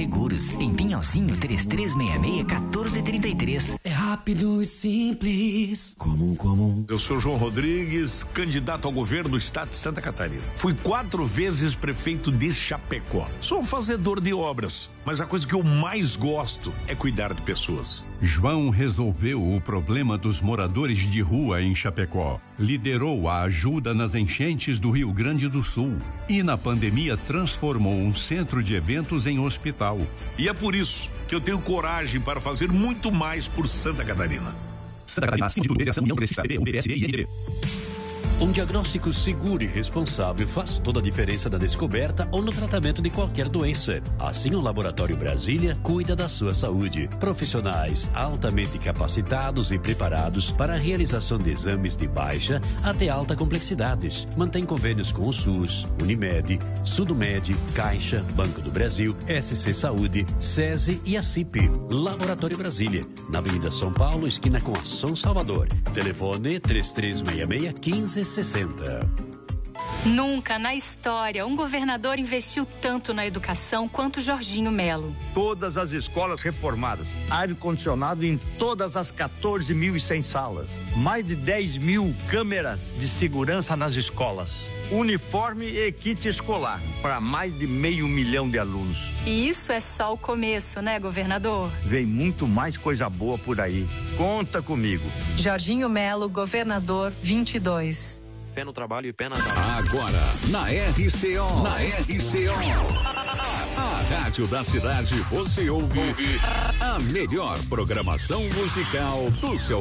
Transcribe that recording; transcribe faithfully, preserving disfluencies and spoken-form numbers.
Seguros. Em Pinhalzinho, três três seis seis, um quatro três três. É rápido e simples. Comum, comum. Eu sou João Rodrigues, candidato ao governo do estado de Santa Catarina. Fui quatro vezes prefeito de Chapecó. Sou um fazedor de obras, mas a coisa que eu mais gosto é cuidar de pessoas. João resolveu o problema dos moradores de rua em Chapecó. Liderou a ajuda nas enchentes do Rio Grande do Sul e na pandemia transformou um centro de eventos em hospital. E é por isso que eu tenho coragem para fazer muito mais por Santa Catarina. Santa Catarina, Síndico, Federação, União Progressista, B B, U B S D e I N D B. Um diagnóstico seguro e responsável faz toda a diferença na descoberta ou no tratamento de qualquer doença. Assim, o Laboratório Brasília cuida da sua saúde. Profissionais altamente capacitados e preparados para a realização de exames de baixa até alta complexidades. Mantém convênios com o SUS, Unimed, Sudomed, Caixa, Banco do Brasil, S C Saúde, SESI e a C I P. Laboratório Brasília, na Avenida São Paulo, esquina com a São Salvador. Telefone três três seis seis, um cinco sessenta. Nunca na história um governador investiu tanto na educação quanto Jorginho Melo. Todas as escolas reformadas, ar-condicionado em todas as quatorze mil e cem salas, mais de dez mil câmeras de segurança nas escolas, uniforme e kit escolar para mais de meio milhão de alunos. E isso é só o começo, né, governador? Vem muito mais coisa boa por aí. Conta comigo. Jorginho Melo, governador vinte e dois. Fé no trabalho e pé na Agora, na R C O. Na R C O. A rádio da cidade, você ouve, ouve a melhor programação musical do seu